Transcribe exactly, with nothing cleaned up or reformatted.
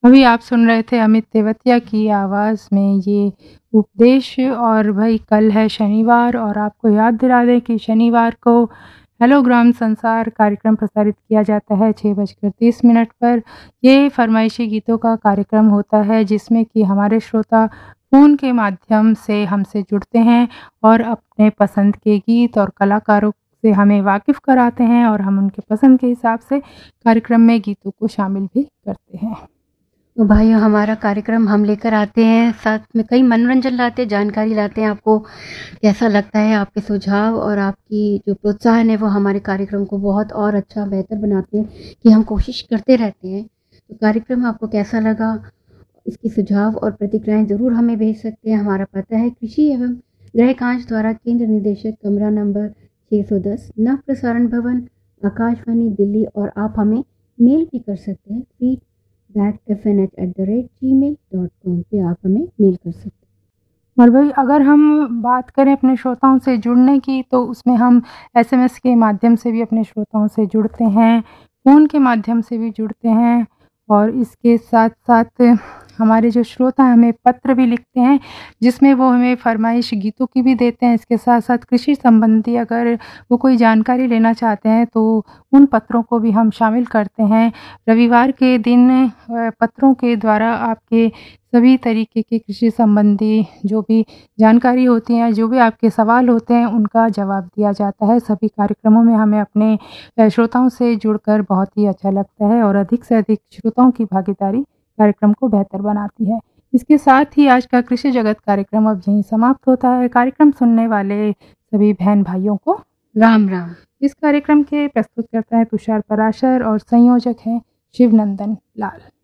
अभी आप सुन रहे थे अमित तेवतिया की आवाज़ में ये उपदेश। और भाई कल है शनिवार, और आपको याद दिला दें कि शनिवार को हेलो ग्राम संसार कार्यक्रम प्रसारित किया जाता है छः बजकर तीस मिनट पर। ये फरमाइशी गीतों का कार्यक्रम होता है जिसमें कि हमारे श्रोता फ़ोन के माध्यम से हमसे जुड़ते हैं और अपने पसंद के गीत और कलाकारों से हमें वाकिफ़ कराते हैं, और हम उनके पसंद के हिसाब से कार्यक्रम में गीतों को शामिल भी करते हैं। तो भाइयों, हमारा कार्यक्रम हम लेकर आते हैं, साथ में कई मनोरंजन लाते हैं, जानकारी लाते हैं। आपको कैसा लगता है? आपके सुझाव और आपकी जो प्रोत्साहन है वो हमारे कार्यक्रम को बहुत और अच्छा बेहतर बनाते हैं, कि हम कोशिश करते रहते हैं। तो कार्यक्रम आपको कैसा लगा, इसके सुझाव और प्रतिक्रियाएं ज़रूर हमें भेज सकते हैं। हमारा पता है कृषि एवं गृहकांश द्वारा केंद्र निदेशक, कमरा नंबर छः सौ दस, नव प्रसारण भवन, आकाशवाणी दिल्ली। और आप हमें मेल भी कर सकते हैं, feed back F N H at the rate ji mail dot com पे आप हमें मेल कर सकते हैं। और भाई अगर हम बात करें अपने श्रोताओं से जुड़ने की, तो उसमें हम एसएमएस के माध्यम से भी अपने श्रोताओं से जुड़ते हैं, फ़ोन के माध्यम से भी जुड़ते हैं, और इसके साथ-साथ हमारे जो श्रोता हैं हमें पत्र भी लिखते हैं जिसमें वो हमें फ़रमाइश गीतों की भी देते हैं। इसके साथ-साथ कृषि संबंधी अगर वो कोई जानकारी लेना चाहते हैं तो उन पत्रों को भी हम शामिल करते हैं। रविवार के दिन अ, पत्रों के द्वारा आपके सभी तरीके के कृषि संबंधी जो भी जानकारी होती हैं, जो भी आपके सवाल होते हैं, उनका जवाब दिया जाता है। सभी कार्यक्रमों में हमें अपने अ, श्रोताओं से जुड़कर बहुत ही अच्छा लगता है, और अधिक से अधिक श्रोताओं की भागीदारी कार्यक्रम को बेहतर बनाती है। इसके साथ ही आज का कृषि जगत कार्यक्रम अब यहीं समाप्त होता है। कार्यक्रम सुनने वाले सभी बहन भाइयों को राम राम। इस कार्यक्रम के प्रस्तुतकर्ता हैं तुषार पराशर और संयोजक हैं शिवनंदन लाल।